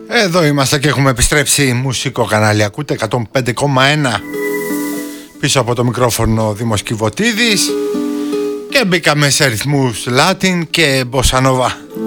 Εδώ είμαστε και έχουμε επιστρέψει μουσικό κανάλι. Ακούτε 105,1. Πίσω από το μικρόφωνο Δήμος Κιβωτίδης. Και μπήκαμε σε ρυθμούς Latin και Bossa Nova.